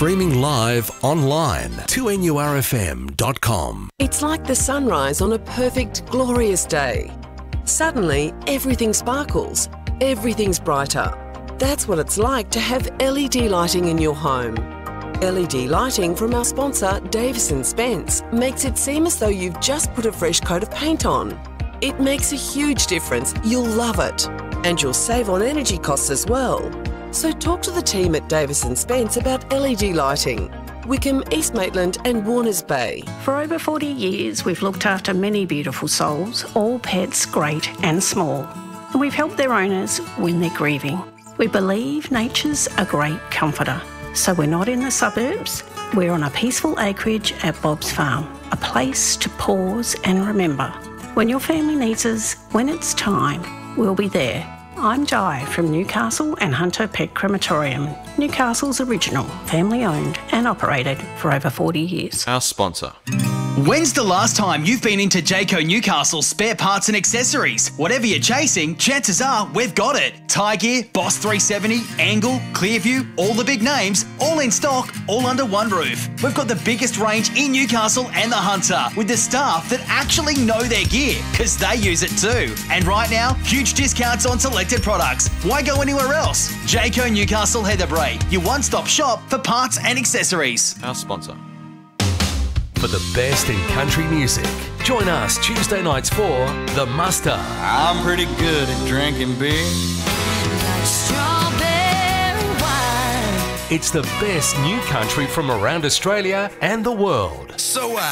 streaming live online. 2NURFM.com. It's like the sunrise on a perfect, glorious day. Suddenly, everything sparkles. Everything's brighter. That's what it's like to have LED lighting in your home. LED lighting from our sponsor, Davis & Spence, makes it seem as though you've just put a fresh coat of paint on. It makes a huge difference. You'll love it. And you'll save on energy costs as well. So talk to the team at Davis & Spence about LED lighting. Wickham, East Maitland and Warners Bay. For over 40 years, we've looked after many beautiful souls, all pets, great and small. And we've helped their owners when they're grieving. We believe nature's a great comforter. So we're not in the suburbs. We're on a peaceful acreage at Bob's Farm, a place to pause and remember. When your family needs us, when it's time, we'll be there. I'm Di from Newcastle and Hunter Pet Crematorium, Newcastle's original, family-owned and operated for over 40 years. Our sponsor. When's the last time you've been into Jayco Newcastle spare parts and accessories? Whatever you're chasing, chances are we've got it. Tyre Gear, Boss 370, Angle, Clearview, all the big names, all in stock, all under one roof. We've got the biggest range in Newcastle and the Hunter, with the staff that actually know their gear, because they use it too. And right now, huge discounts on selected products. Why go anywhere else? Jayco Newcastle Heather Bray, your one-stop shop for parts and accessories. Our sponsor. For the best in country music, join us Tuesday nights for The Muster. I'm pretty good at drinking beer. Strawberry wine. It's the best new country from around Australia and the world. So